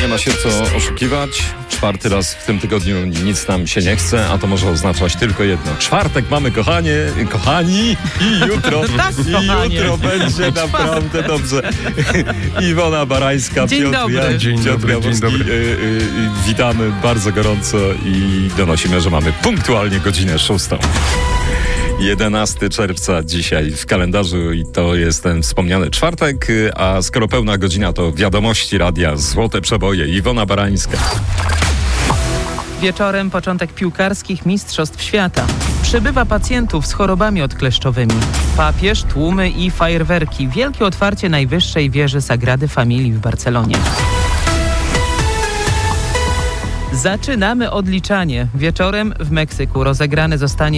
Nie ma się co oszukiwać. Czwarty raz w tym tygodniu nic nam się nie chce, a to może oznaczać tylko jedno. Czwartek mamy, kochani, i jutro, jutro będzie naprawdę dobrze. Iwona Barańska, Piotr Jaworski. Witamy bardzo gorąco i donosimy, że mamy punktualnie godzinę 6. 11 czerwca dzisiaj w kalendarzu i to jest ten wspomniany czwartek, a skoro pełna godzina to wiadomości radia Złote Przeboje. Iwona Barańska. Wieczorem początek piłkarskich mistrzostw świata. Przybywa pacjentów z chorobami odkleszczowymi. Papież, tłumy i fajerwerki. Wielkie otwarcie najwyższej wieży Sagrady Familii w Barcelonie. Zaczynamy odliczanie. Wieczorem w Meksyku rozegrany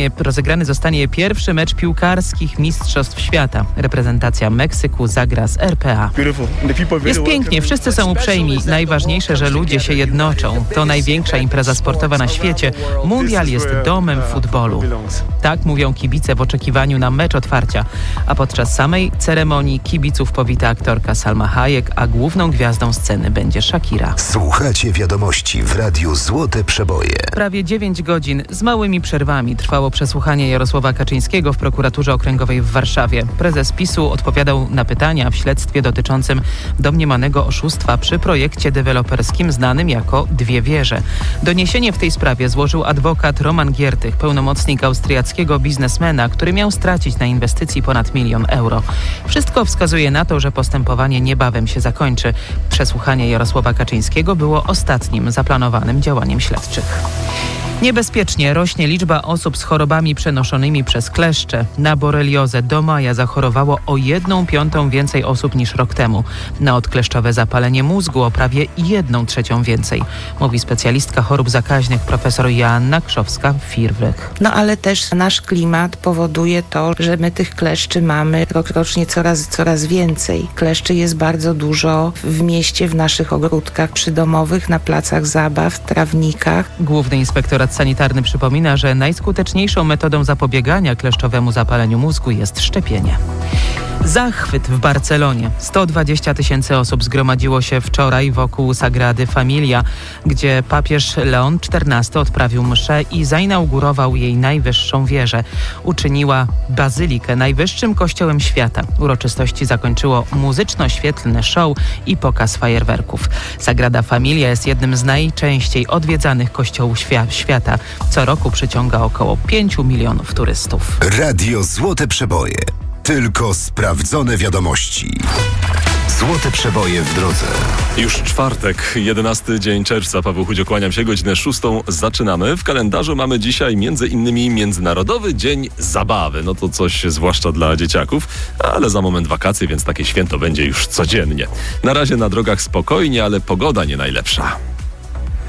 zostanie pierwszy mecz piłkarskich mistrzostw świata. Reprezentacja Meksyku zagra z RPA. Jest pięknie, wszyscy są uprzejmi. Najważniejsze, że ludzie się jednoczą. To największa impreza sportowa na świecie. Mundial jest domem futbolu. Tak mówią kibice w oczekiwaniu na mecz otwarcia. A podczas samej ceremonii kibiców powita aktorka Salma Hayek, a główną gwiazdą sceny będzie Shakira. Słuchacie wiadomości w radiu Złote Przeboje. Prawie 9 godzin z małymi przerwami trwało przesłuchanie Jarosława Kaczyńskiego w prokuraturze okręgowej w Warszawie. Prezes PiS-u odpowiadał na pytania w śledztwie dotyczącym domniemanego oszustwa przy projekcie deweloperskim znanym jako Dwie Wieże. Doniesienie w tej sprawie złożył adwokat Roman Giertych, pełnomocnik austriackiego biznesmena, który miał stracić na inwestycji ponad 1 000 000 euro. Wszystko wskazuje na to, że postępowanie niebawem się zakończy. Przesłuchanie Jarosława Kaczyńskiego było ostatnim zaplanowanym działaniem śledczych. Niebezpiecznie rośnie liczba osób z chorobami przenoszonymi przez kleszcze. Na boreliozę do maja zachorowało o 1/5 więcej osób niż rok temu. Na odkleszczowe zapalenie mózgu o prawie 1/3 więcej. Mówi specjalistka chorób zakaźnych profesor Joanna Krzowska-Firwyk. No ale też nasz klimat powoduje to, że my tych kleszczy mamy rokrocznie coraz więcej. Kleszczy jest bardzo dużo w mieście, w naszych ogródkach przydomowych, na placach zabaw, trawnikach. Główny inspektorat sanitarny przypomina, że najskuteczniejszą metodą zapobiegania kleszczowemu zapaleniu mózgu jest szczepienie. Zachwyt w Barcelonie. 120 000 osób zgromadziło się wczoraj wokół Sagrady Familia, gdzie papież Leon XIV odprawił mszę i zainaugurował jej najwyższą wieżę. Uczyniła bazylikę najwyższym kościołem świata. Uroczystości zakończyło muzyczno-świetlne show i pokaz fajerwerków. Sagrada Familia jest jednym z najczęściej odwiedzanych kościołów świata. Co roku przyciąga około 5 milionów turystów. Radio Złote Przeboje. Tylko sprawdzone wiadomości. Złote Przeboje w drodze. Już czwartek, 11 dzień czerwca. Paweł Chudzio, kłaniam się, godzinę 6 zaczynamy. W kalendarzu mamy dzisiaj m.in. Międzynarodowy Dzień Zabawy. No to coś zwłaszcza dla dzieciaków, ale za moment wakacje, więc takie święto będzie już codziennie. Na razie na drogach spokojnie, ale pogoda nie najlepsza.